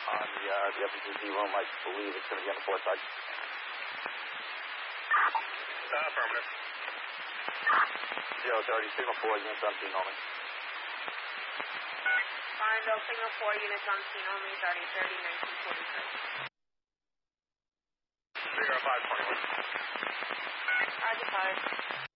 on the FCC room. I believe it's going to be on the port side. Affirmative. 030, signal 4, units on scene only. Farmville, signal 4, units on scene only, starting 30, 1943. 0521. Roger, 5.